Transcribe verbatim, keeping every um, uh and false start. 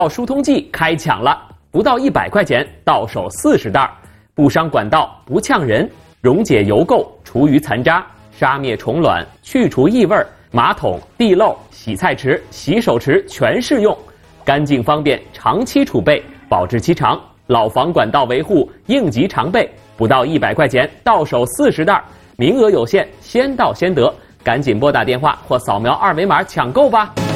疏通剂开抢了，不到一百块钱到手四十袋，不伤管道，不呛人，溶解油垢，除余残渣，杀灭虫卵，去除异味，马桶、地漏、洗菜池、洗手池全适用，干净方便，长期储备，保质期长。老房管道维护应急常备，不到一百块钱到手四十袋，名额有限，先到先得，赶紧拨打电话或扫描二维码抢购吧。